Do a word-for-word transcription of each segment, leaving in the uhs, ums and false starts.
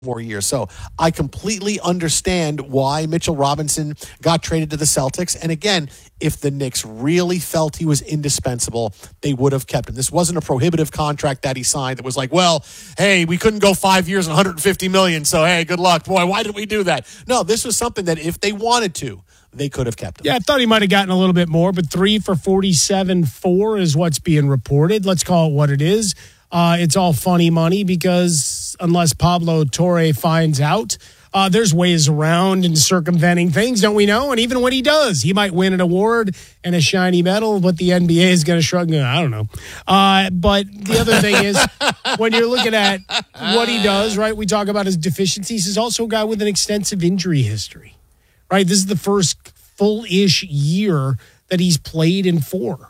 more years. So I completely understand why Mitchell Robinson got traded to the Celtics. And again, if the Knicks really felt he was indispensable, they would have kept him. This wasn't a prohibitive contract that he signed that was like, well, hey, we couldn't go five years and one hundred fifty million dollars, so hey, good luck. Boy, why did we do that? No, this was something that if they wanted to, they could have kept him. Yeah, I thought he might have gotten a little bit more, but three for forty-seven four is what's being reported. Let's call it what it is. Uh, it's all funny money because unless Pablo Torre finds out, uh, there's ways around and circumventing things, don't we know? And even when he does, he might win an award and a shiny medal, but the N B A is going to shrug. I don't know. Uh, but the other thing is, when you're looking at what he does, right, we talk about his deficiencies. He's also a guy with an extensive injury history, right? This is the first full-ish year that he's played in four.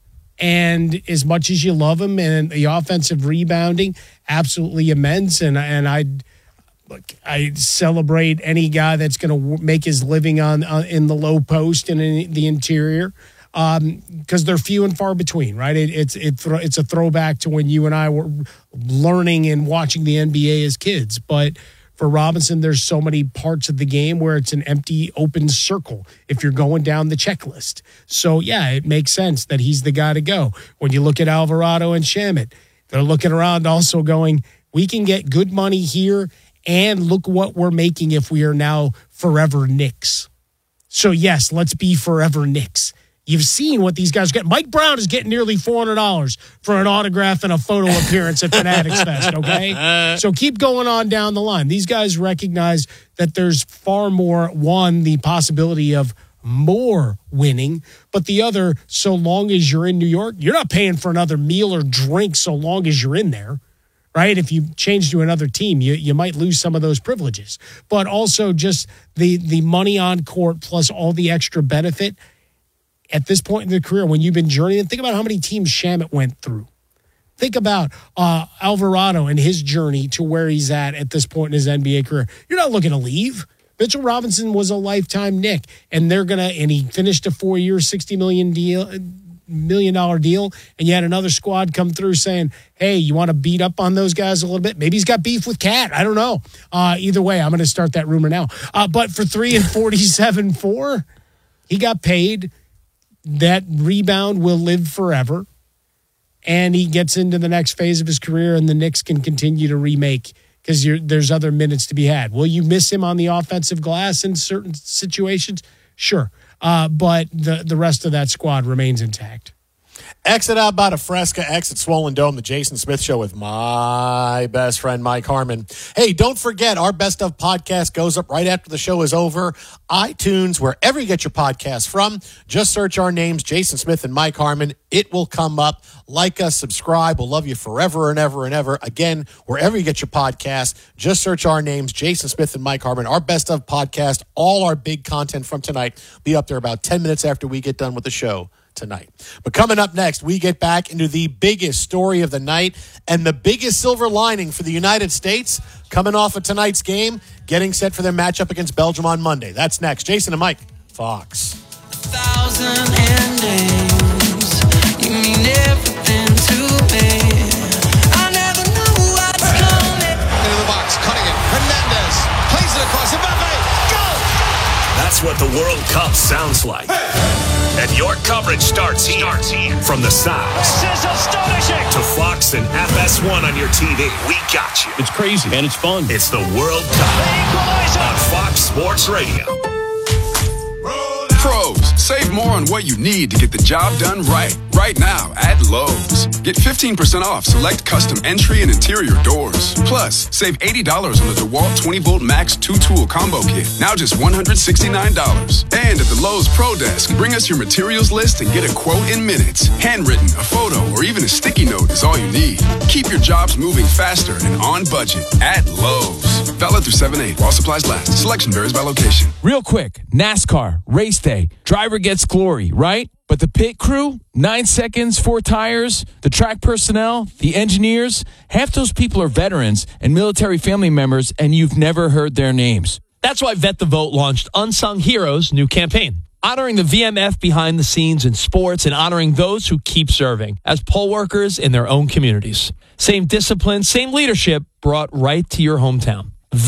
And as much as you love him and the offensive rebounding, absolutely immense. And and I look, I celebrate any guy that's going to make his living on uh, in the low post and in the interior, because um, they're few and far between, right? It, it's it, it's a throwback to when you and I were learning and watching the N B A as kids, but. For Robinson, there's so many parts of the game where it's an empty, open circle if you're going down the checklist. So, yeah, it makes sense that he's the guy to go. When you look at Alvarado and Shamet, they're looking around also going, we can get good money here, and look what we're making if we are now forever Knicks. So, yes, let's be forever Knicks. You've seen what these guys get. Mike Brown is getting nearly four hundred dollars for an autograph and a photo appearance at Fanatics Fest, okay? So keep going on down the line. These guys recognize that there's far more, one, the possibility of more winning, but the other, so long as you're in New York, you're not paying for another meal or drink so long as you're in there, right? If you change to another team, you, you might lose some of those privileges. But also just the, the money on court plus all the extra benefit. At this point in the career, when you've been journeying, think about how many teams Shamet went through. Think about uh, Alvarado and his journey to where he's at at this point in his N B A career. You're not looking to leave. Mitchell Robinson was a lifetime Knick, and they're gonna. And he finished a four-year, sixty million deal, million dollar deal, and you had another squad come through saying, "Hey, you want to beat up on those guys a little bit? Maybe he's got beef with Cat. I don't know. Uh, either way, I'm going to start that rumor now. Uh, but for three and forty-seven four, he got paid." That rebound will live forever, and he gets into the next phase of his career, and the Knicks can continue to remake because there's other minutes to be had. Will you miss him on the offensive glass in certain situations? Sure, uh, but the, the rest of that squad remains intact. Exit out by the Fresca, exit Swollen Dome, the Jason Smith Show with my best friend, Mike Harmon. Hey, don't forget, our Best Of podcast goes up right after the show is over. iTunes, wherever you get your podcasts from, just search our names, Jason Smith and Mike Harmon. It will come up. Like us, subscribe. We'll love you forever and ever and ever. Again, wherever you get your podcasts, just search our names, Jason Smith and Mike Harmon. Our Best Of podcast, all our big content from tonight, be up there about ten minutes after we get done with the show tonight. But coming up next, we get back into the biggest story of the night and the biggest silver lining for the United States coming off of tonight's game, getting set for their matchup against Belgium on Monday. That's next. Jason and Mike, Fox. A thousand endings, you mean everything to me. I never knew what's coming. Into the box, cutting it. Hernandez plays it across. Mbappe, go! That's what the World Cup sounds like. And your coverage starts here. Starts here. From the sound. This is astonishing. To Fox and F S one on your T V. We got you. It's crazy and it's fun. It's the World Cup on Fox Sports Radio. Pros, save more on what you need to get the job done right. Right now at Lowe's. Get fifteen percent off select custom entry and interior doors. Plus, save eighty dollars on the DeWalt twenty volt Max two-tool combo kit. Now just one hundred sixty-nine dollars. And at the Lowe's Pro Desk, bring us your materials list and get a quote in minutes. Handwritten, a photo, or even a sticky note is all you need. Keep your jobs moving faster and on budget at Lowe's. Valid through seven eight while supplies last. Selection varies by location. Real quick, NASCAR, race day. Driver gets glory, right? But the pit crew, nine seconds, four tires, the track personnel, the engineers, half those people are veterans and military family members, and you've never heard their names. That's why Vet the Vote launched Unsung Heroes' new campaign, honoring the V M F behind the scenes in sports and honoring those who keep serving as poll workers in their own communities. Same discipline, same leadership brought right to your hometown.